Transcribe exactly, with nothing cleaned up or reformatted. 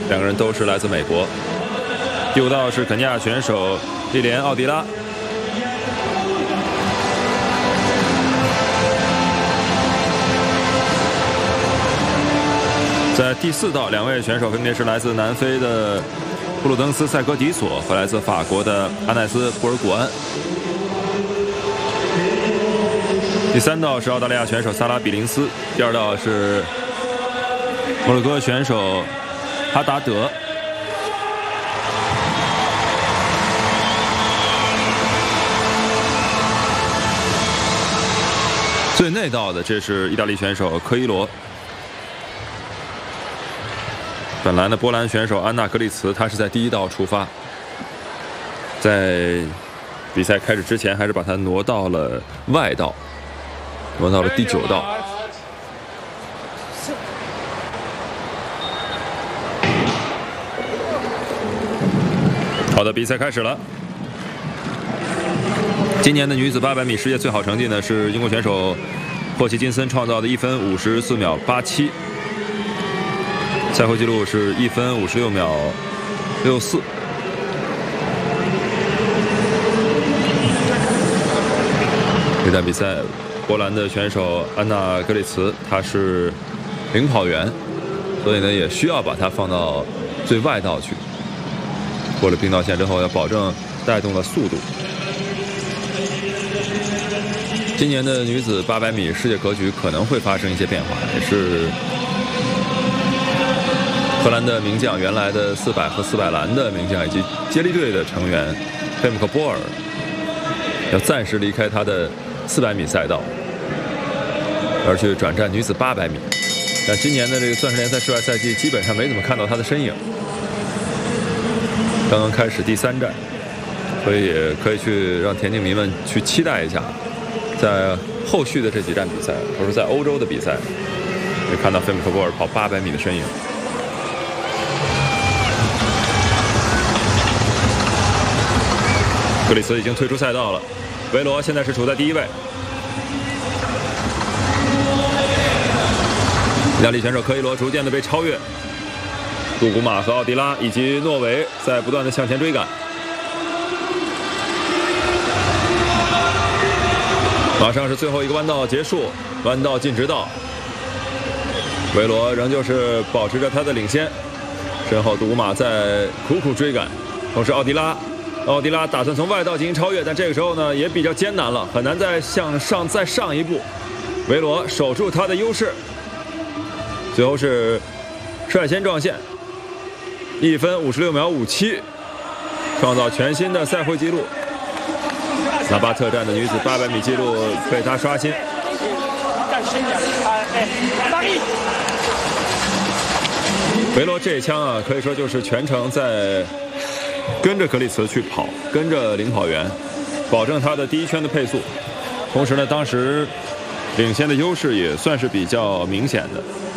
两个人都是来自美国。第五道是肯尼亚选手莉莲·奥迪拉。在第四道，两位选手分别是来自南非的布鲁登斯·塞格迪索和来自法国的阿奈斯·布尔古安。第三道是澳大利亚选手萨拉比林斯，第二道是摩洛哥选手哈达德。最内道的这是意大利选手科伊罗。本来呢，波兰选手安娜格里茨她是在第一道出发，在比赛开始之前还是把她挪到了外道。挪到了第九道。好的，比赛开始了。今年的女子八百米世界最好成绩呢是英国选手霍奇金森创造的一分五十四秒八七，赛后纪录是一分五十六秒六四。这场比赛。波兰的选手安娜格里茨，她是领跑员，所以呢也需要把她放到最外道去。过了冰道线之后，要保证带动了速度。今年的女子八百米世界格局可能会发生一些变化，也是荷兰的名将，原来的四百和四百栏的名将以及接力队的成员费姆克波尔要暂时离开他的四百米赛道，而去转战女子八百米。但今年的这个钻石联赛室外赛季基本上没怎么看到他的身影。刚刚开始第三站，所以也可以去让田径迷们去期待一下，在后续的这几站比赛，都是在欧洲的比赛，会看到费姆克波尔跑八百米的身影。格里茨已经退出赛道了，维罗现在是处在第一位。意大利选手科伊罗逐渐的被超越，杜古马和奥迪拉以及诺维在不断的向前追赶。马上是最后一个弯道结束，弯道进直道，维罗仍旧是保持着他的领先，身后杜古马在苦苦追赶，同时奥迪拉。奥迪拉打算从外道进行超越，但这个时候呢也比较艰难了，很难再向上再上一步。维罗守住他的优势，最后是率先撞线，一分五十六秒五七，创造全新的赛会纪录。拉巴特站的女子八百米纪录被他刷新。维罗这一枪啊，可以说就是全程在跟着格里茨去跑，跟着领跑员，保证他的第一圈的配速。同时呢，当时领先的优势也算是比较明显的。